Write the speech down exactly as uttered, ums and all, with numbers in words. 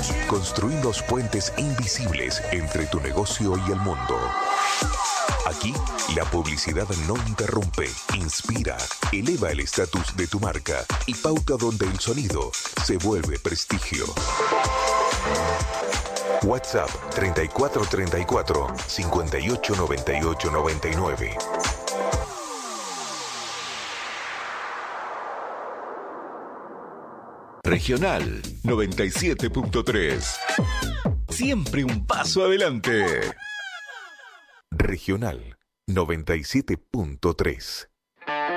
Construimos puentes invisibles entre tu negocio y el mundo. Aquí, la publicidad no interrumpe, inspira, eleva el estatus de tu marca y pauta donde el sonido se vuelve prestigio. WhatsApp treinta y cuatro treinta y cuatro, cincuenta y ocho noventa y ocho noventa y nueve. Regional noventa y siete punto tres. Siempre un paso adelante. Regional noventa y siete punto tres.